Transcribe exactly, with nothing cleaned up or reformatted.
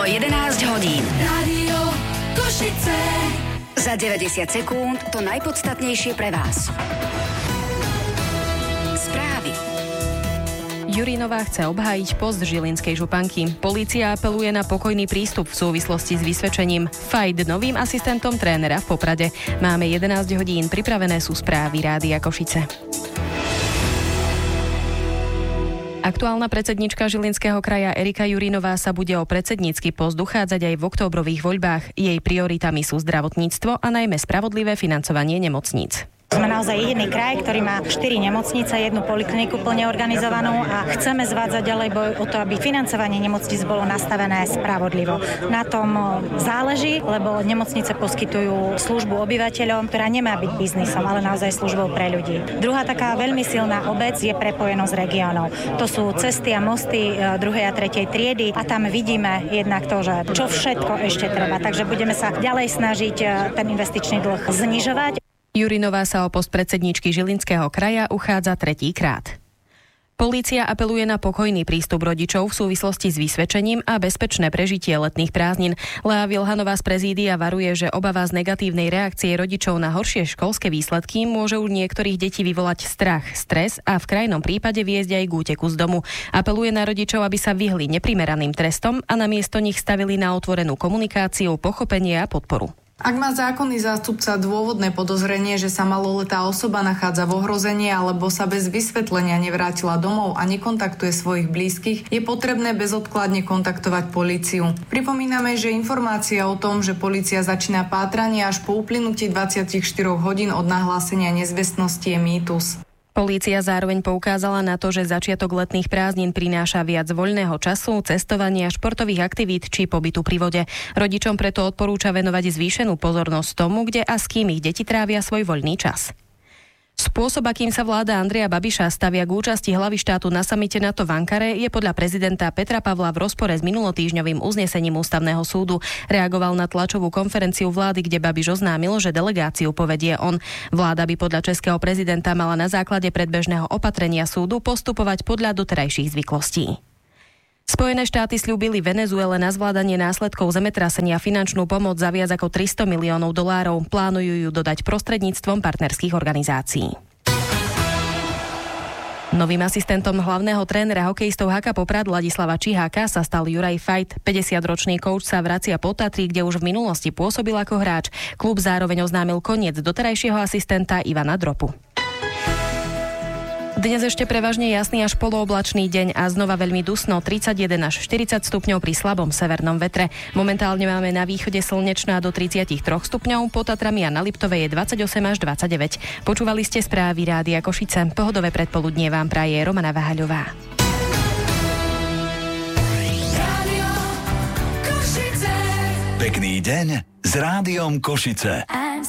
jedenásť hodín. Rádio Košice. Za deväťdesiat sekúnd to najpodstatnejšie pre vás. Správy. Jurinová chce obhájiť post žilinskej županky. Polícia apeluje na pokojný prístup v súvislosti s vysvedčením. Fajt novým asistentom trénera v Poprade. Máme jedenásť hodín, pripravené sú správy Rádia Košice. Aktuálna predsednička Žilinského kraja Erika Jurinová sa bude o predsednícky post uchádzať aj v októbrových voľbách. Jej prioritami sú zdravotníctvo a najmä spravodlivé financovanie nemocníc. Sme naozaj jediný kraj, ktorý má štyri nemocnice, jednu polikliniku plne organizovanú a chceme zvádzať ďalej boj o to, aby financovanie nemocníc bolo nastavené spravodlivo. Na tom záleží, lebo nemocnice poskytujú službu obyvateľom, ktorá nemá byť biznisom, ale naozaj službou pre ľudí. Druhá taká veľmi silná obec je prepojenosť regiónov. To sú cesty a mosty druhej a tretej triedy a tam vidíme jednak to, že čo všetko ešte treba. Takže budeme sa ďalej snažiť ten investičný dlh znižovať. Jurinová sa o post predsedníčky Žilinského kraja uchádza tretíkrát. Polícia apeluje na pokojný prístup rodičov v súvislosti s vysvedčením a bezpečné prežitie letných prázdnin. Lea Vilhanová z prezídia varuje, že obava z negatívnej reakcie rodičov na horšie školské výsledky môže u niektorých detí vyvolať strach, stres a v krajnom prípade viesť aj k úteku z domu. Apeluje na rodičov, aby sa vyhli neprimeraným trestom a namiesto nich stavili na otvorenú komunikáciu, pochopenie a podporu. Ak má zákonný zástupca dôvodné podozrenie, že sa maloletá osoba nachádza v ohrození alebo sa bez vysvetlenia nevrátila domov a nekontaktuje svojich blízkych, je potrebné bezodkladne kontaktovať políciu. Pripomíname, že informácia o tom, že polícia začína pátranie až po uplynutí dvadsaťštyri hodín od nahlásenia nezvestnosti, je mýtus. Polícia zároveň poukázala na to, že začiatok letných prázdnin prináša viac voľného času, cestovania, športových aktivít či pobytu pri vode. Rodičom preto odporúča venovať zvýšenú pozornosť tomu, kde a s kým ich deti trávia svoj voľný čas. Spôsob, akým sa vláda Andreja Babiša stavia k účasti hlavy štátu na samite NATO v Ankare, je podľa prezidenta Petra Pavla v rozpore s minulotýždňovým uznesením Ústavného súdu. Reagoval na tlačovú konferenciu vlády, kde Babiš oznámil, že delegáciu povedie on. Vláda by podľa českého prezidenta mala na základe predbežného opatrenia súdu postupovať podľa doterajších zvyklostí. Spojené štáty sľúbili Venezuele na zvládanie následkov zemetrasenia finančnú pomoc za viac ako tristo miliónov dolárov. Plánujú ju dodať prostredníctvom partnerských organizácií. Novým asistentom hlavného trénera hokejistov há ká Poprad Ladislava Čiháka sa stal Juraj Fajt. päťdesiatročný kouč sa vracia po Tatry, kde už v minulosti pôsobil ako hráč. Klub zároveň oznámil koniec doterajšieho asistenta Ivana Dropu. Dnes ešte prevažne jasný až polooblačný deň a znova veľmi dusno, tridsaťjeden až štyridsať stupňov pri slabom severnom vetre. Momentálne máme na východe slnečno a do tridsaťtri stupňov, pod Tatrami a na Liptove je dvadsaťosem až dvadsaťdeväť. Počúvali ste správy Rádia Košice. Pohodové predpoludnie vám praje Romana Vahaľová. Pekný deň s Rádiom Košice.